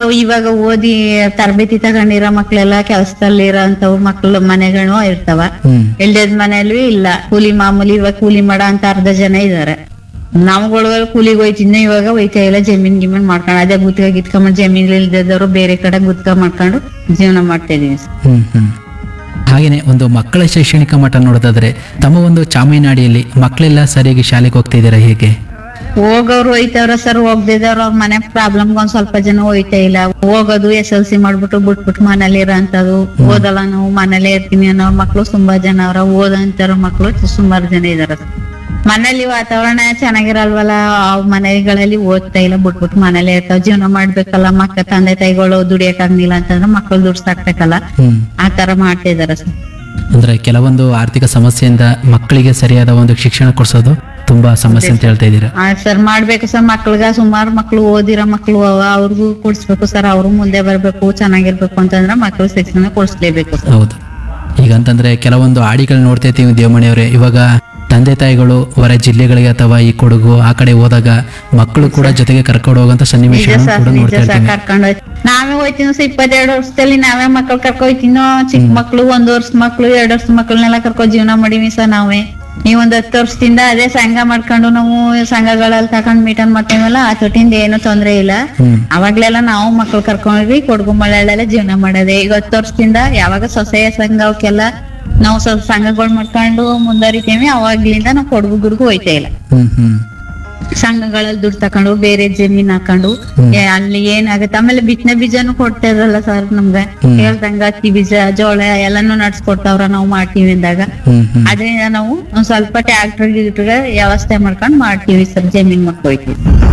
ನಾವು ಇವಾಗ ಓದಿ ತರಬೇತಿ ತಗೊಂಡಿರೋ ಮಕ್ಳೆಲ್ಲ ಕೆಲ್ಸದಲ್ಲಿರೋ ಅಂತವ್ ಮಕ್ಳು ಮನೆಗಳು ಇರ್ತಾವ. ಇಲ್ದೇದ್ ಮನೇಲಿ ಇಲ್ಲ, ಕೂಲಿ ಮಾಮೂಲಿ ಇವಾಗ ಕೂಲಿ ಮಾಡೋ ಅಂತ ಅರ್ಧ ಜನ ಇದಾರೆ. ನಾವುಗಳು ಕೂಲಿಗೆ ಹೋಯ್ತಿದ್ನ, ಇವಾಗ ಹೋಯ್ತಾ ಇಲ್ಲ. ಜಮೀನ್ ಗಿಮೀನ್ ಮಾಡ್ಕೊಂಡು ಅದೇ ಗುತ್ತಿಗೆ ಗಿತ್ಕೊಂಡ್ ಜಮೀನ್ ಇಲ್ದದವ್ರು ಬೇರೆ ಕಡೆ ಗುತ್ಕ ಮಾಡ್ಕೊಂಡು ಜೀವನ ಮಾಡ್ತಾ ಇದೀವಿ. ಹಾಗೇನೆ ಒಂದು ಮಕ್ಕಳ ಶೈಕ್ಷಣಿಕ ಮಟ್ಟ ನೋಡೋದಾದ್ರೆ ತಮ್ಮ ಒಂದು ಚಾಮರಾಜನಹಳ್ಳಿಯಲ್ಲಿ ಮಕ್ಕಳೆಲ್ಲ ಸರಿಯಾಗಿ ಶಾಲೆಗೆ ಹೋಗ್ತಾ ಇದ್ದೀರಾ ಹೇಗೆ? ಹೋಗೋರು ಹೋಯ್ತವ್ರ ಸರ್, ಹೋಗ್ದಿದವ್ರು ಅವ್ರ ಮನೆ ಪ್ರಾಬ್ಲಮ್ ಒಂದ್ ಸ್ವಲ್ಪ ಜನ ಹೋಯ್ತಾ ಇಲ್ಲ. ಹೋಗೋದು SLC ಮಾಡ್ಬಿಟ್ಟು ಬಿಟ್ಬಿಟ್ಟು ಮನೇಲಿ ಇರೋಂಥದ್ದು, ಓದಲ್ಲ ನಾವು ಮನೇಲೇ ಇರ್ತೀನಿ ಅನ್ನೋ ಮಕ್ಳು ತುಂಬಾ ಜನ ಅವ್ರ. ಓದಂತಾರ ಮಕ್ಳು ಸುಮಾರು ಜನ ಇದಾರ. ಮನೇಲಿ ವಾತಾವರಣ ಚೆನ್ನಾಗಿರಲ್ವಲ್ಲ, ಅವ್ ಮನೆಗಳಲ್ಲಿ ಓದ್ತಾ ಇಲ್ಲ, ಬಿಟ್ಬಿಟ್ಟು ಮನೇಲೆ ಇರ್ತಾವ. ಜೀವನ ಮಾಡ್ಬೇಕಲ್ಲ, ಮಕ್ಕ ತಂದೆ ತಾಯಿಗಳು ದುಡಿಯಕ್ ಆಗ್ಲಿಲ್ಲ ಅಂತಂದ್ರೆ ಮಕ್ಳು ದುಡ್ಡು ಸಾಕ್ಬೇಕಲ್ಲ, ಆ ತರ ಮಾಡ್ತಾ ಇದಾರ ಸರ್. ಅಂದ್ರೆ ಕೆಲವೊಂದು ಆರ್ಥಿಕ ಸಮಸ್ಯೆಯಿಂದ ಮಕ್ಕಳಿಗೆ ಸರಿಯಾದ ಒಂದು ಶಿಕ್ಷಣ ಕೊಡ್ಸೋದು ತುಂಬಾ ಸಮಸ್ಯೆ ಅಂತ ಹೇಳ್ತಾ ಇದ್ದೀರಾ? ಸರ್ ಮಾಡ್ಬೇಕು ಸರ್. ಮಕ್ಳಿಗ ಸುಮಾರು ಮಕ್ಳು ಓದಿರೋ ಮಕ್ಳು ಅವ್ರಿಗೂ ಕೊಡ್ಸ್ಬೇಕು ಸರ್. ಅವ್ರು ಮುಂದೆ ಬರ್ಬೇಕು, ಚೆನ್ನಾಗಿರ್ಬೇಕು ಅಂತಂದ್ರೆ ಮಕ್ಳು ಶಿಕ್ಷಣ ಕೊಡ್ಸ್ಲೇಬೇಕು ಸರ್. ಹೌದು. ಈಗ ಅಂತಂದ್ರೆ ಕೆಲವೊಂದು ಆಡಿಗಳು ನೋಡ್ತಾ ಇರ್ತೀವಿ ದೇವಮಣಿಯವರೇ, ಇವಾಗ ತಂದೆ ತಾಯಿಗಳು ಹೊರ ಜಿಲ್ಲೆಗಳಿಗೆ ಅಥವಾ ಈ ಕೊಡಗು ಆ ಕಡೆ ಹೋದಾಗ ಮಕ್ಕಳು ಕೂಡ ಜೊತೆಗೆ ಕರ್ಕೊಂಡು ಹೋಗುವಂತ ಸನ್ನಿವೇಶ ಕೂಡ ನೋಡ್ತಾ ಇರ್ತೀವಿ. ಕರ್ಕೊಂಡು ನಾವೇ ಹೋಯ್ತೀನೋ 22 ವರ್ಷದಲ್ಲಿ ನಾವೇ ಮಕ್ಳು ಕರ್ಕೊ ಹೋಯ್ತೀನೋ. ಚಿಕ್ಕ ಮಕ್ಳು 1 ವರ್ಷ ಮಕ್ಳು 2 ವರ್ಷ ಮಕ್ಳನ್ನೆಲ್ಲ ಕರ್ಕೊ ಜೀವನ ಮಾಡೀವಿ ಸರ್ ನಾವೇ. ಈ 10 ವರ್ಷದಿಂದ ಅದೇ ಸಂಘ ಮಾಡ್ಕೊಂಡು ನಾವು ಸಂಘಗಳಲ್ಲಿ ತಕೊಂಡ್ ಮೀಟನ್ ಮಾಡ್ತೀವಲ್ಲ, ಆ ತೊಟ್ಟಿಂದ ಏನು ತೊಂದ್ರೆ ಇಲ್ಲ. ಅವಾಗ್ಲೆಲ್ಲ ನಾವು ಮಕ್ಳು ಕರ್ಕೊಂಡ್ವಿ ಕೊಡಗು ಮಳೆಯಲ್ಲೆಲ್ಲ ಜೀವನ ಮಾಡೋದೇ. ಈಗ 10 ವರ್ಷದಿಂದ ಯಾವಾಗ ಸೊಸೆಯ ಸಂಘ ಅವಕ್ಕೆಲ್ಲ ನಾವು ಸ್ವಲ್ಪ ಸಂಘಗಳು ಮಾಡ್ಕೊಂಡು ಮುಂದುವರಿತೀವಿ, ಅವಾಗ್ಲಿಂದ ನಾವು ಕೊಡಗು ಗುಡ್ಗು ಹೋಯ್ತಾ ಇಲ್ಲ. ಸಂಘಗಳಲ್ಲಿ ದುಡ್ಡು ತಕೊಂಡು ಬೇರೆ ಜಮೀನ್ ಹಾಕೊಂಡು ಅಲ್ಲಿ ಏನಾಗತ್ತೆ. ಆಮೇಲೆ ಬಿತ್ತನೆ ಬೀಜನು ಕೊಡ್ತಾ ಇದ್ರಲ್ಲ ಸರ್ ನಮ್ಗೆ, ಹೇಳ್ದಂಗ ಹತ್ತಿ ಬೀಜ ಜೋಳ ಎಲ್ಲಾನು ನಡ್ಸ್ಕೊಡ್ತಾವ್ರ ನಾವು ಮಾಡ್ತೀವಿ ಅಂದಾಗ. ಅದ್ರಿಂದ ನಾವು ಒಂದ್ ಸ್ವಲ್ಪ ಟ್ರ್ಯಾಕ್ಟರ್ ಗಿಟ್ರ ವ್ಯವಸ್ಥೆ ಮಾಡ್ಕೊಂಡ್ ಮಾಡ್ತೀವಿ ಸರ್, ಜಮೀನ್ ಮಾಡ್ಕೊಯ್ತೀವಿ.